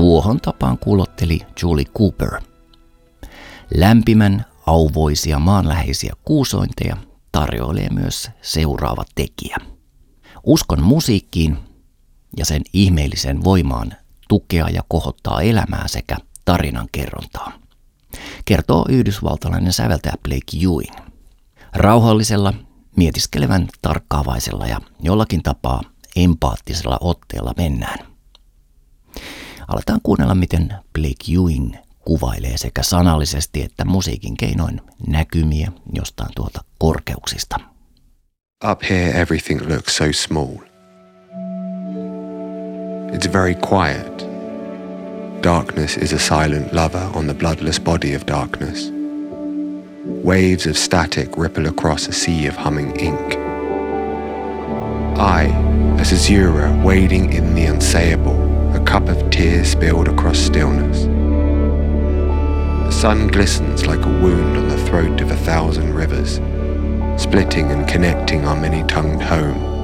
Tuohon tapaan kuulotteli Julie Cooper. Lämpimän, auvoisia, maanläheisiä kuusointeja tarjoilee myös seuraava tekijä. Uskon musiikkiin ja sen ihmeelliseen voimaan tukea ja kohottaa elämää sekä tarinan kerrontaa, kertoo yhdysvaltalainen säveltäjä Blake Ewing. Rauhallisella, mietiskelevän, tarkkaavaisella ja jollakin tapaa empaattisella otteella mennään. Aletaan kuunnella, miten Blake Ewing kuvailee sekä sanallisesti että musiikin keinoin näkymiä jostain tuolta korkeuksista. Up here everything looks so small. It's very quiet. Darkness is a silent lover on the bloodless body of darkness. Waves of static ripple across a sea of humming ink. I, as azure wading in the unsayable, a cup of tears spilled across stillness. The sun glistens like a wound on the throat of 1,000 rivers, splitting and connecting our many-tongued home.